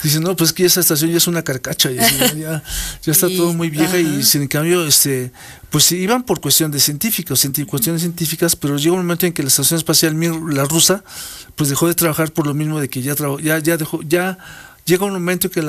Dicen, no, pues que esa estación ya es una carcacha, ya está todo muy vieja. Y sin en cambio, pues iban por cuestión de científicos, cuestiones científicas, pero llegó un momento en que la estación espacial Mir, la rusa, pues dejó de trabajar por lo mismo de que ya llega un momento en que